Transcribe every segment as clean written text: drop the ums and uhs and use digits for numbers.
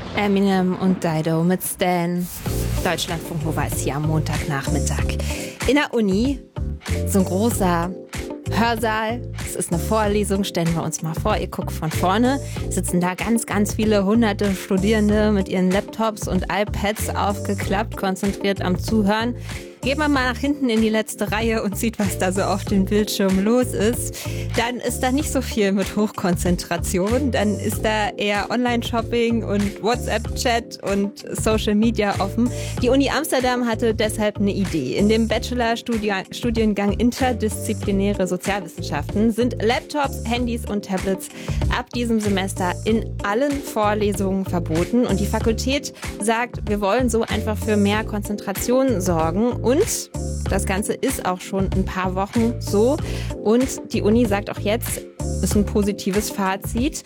Eminem und Dido mit Stan. Deutschlandfunk Nova ist hier am Montagnachmittag. In der Uni, so ein großer Hörsaal. Es ist eine Vorlesung, stellen wir uns mal vor. Ihr guckt von vorne, sitzen da ganz viele hunderte Studierende mit ihren Laptops und iPads aufgeklappt, konzentriert am Zuhören. Geht man mal nach hinten in die letzte Reihe und sieht, was da so auf dem Bildschirm los ist, dann ist da nicht so viel mit Hochkonzentration. Dann ist da eher Online-Shopping und WhatsApp-Chat und Social Media offen. Die Uni Amsterdam hatte deshalb eine Idee. In dem Bachelor-Studiengang Interdisziplinäre Sozialwissenschaften sind Laptops, Handys und Tablets ab diesem Semester in allen Vorlesungen verboten. Und die Fakultät sagt, wir wollen so einfach für mehr Konzentration sorgen. Und das Ganze ist auch schon ein paar Wochen so. Und die Uni sagt auch jetzt, ist ein positives Fazit.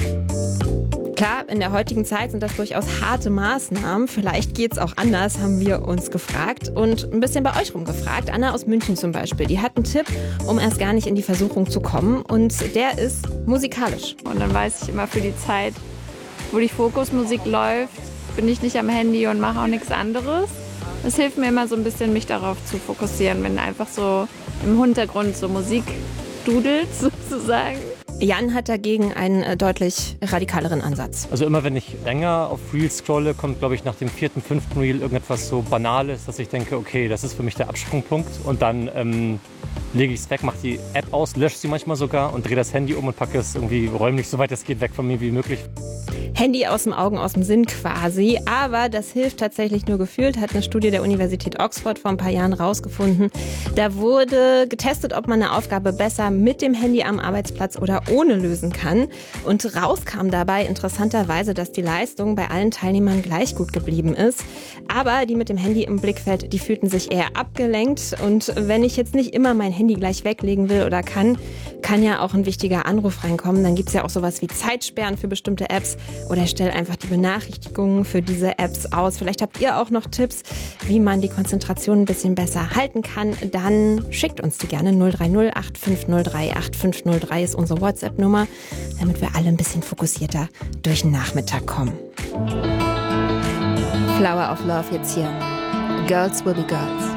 Klar, in der heutigen Zeit sind das durchaus harte Maßnahmen. Vielleicht geht's auch anders, haben wir uns gefragt. Und ein bisschen bei euch rumgefragt. Anna aus München zum Beispiel, die hat einen Tipp, um erst gar nicht in die Versuchung zu kommen. Und der ist musikalisch. Und dann weiß ich immer, für die Zeit, wo die Fokusmusik läuft, bin ich nicht am Handy und mache auch nichts anderes. Es hilft mir immer so ein bisschen, mich darauf zu fokussieren, wenn einfach so im Hintergrund so Musik dudelt, sozusagen. Jan hat dagegen einen deutlich radikaleren Ansatz. Also immer wenn ich länger auf Reels scrolle, kommt, glaube ich, nach dem 4., 5. Reel irgendetwas so Banales, dass ich denke, okay, das ist für mich der Absprungpunkt. Und dann lege ich es weg, mache die App aus, lösche sie manchmal sogar und drehe das Handy um und packe es irgendwie räumlich so weit es geht weg von mir wie möglich. Handy aus dem Augen, aus dem Sinn quasi. Aber das hilft tatsächlich nur gefühlt, hat eine Studie der Universität Oxford vor ein paar Jahren rausgefunden. Da wurde getestet, ob man eine Aufgabe besser mit dem Handy am Arbeitsplatz oder ohne lösen kann. Und raus kam dabei interessanterweise, dass die Leistung bei allen Teilnehmern gleich gut geblieben ist. Aber die mit dem Handy im Blickfeld, die fühlten sich eher abgelenkt. Und wenn ich jetzt nicht immer mein Handy gleich weglegen will oder kann ja auch ein wichtiger Anruf reinkommen. Dann gibt's ja auch sowas wie Zeitsperren für bestimmte Apps. Oder stell einfach die Benachrichtigungen für diese Apps aus. Vielleicht habt ihr auch noch Tipps, wie man die Konzentration ein bisschen besser halten kann. Dann schickt uns die gerne. 030 8503 8503 ist unsere WhatsApp-Nummer, damit wir alle ein bisschen fokussierter durch den Nachmittag kommen. Flower of Love jetzt hier. Girls will be girls.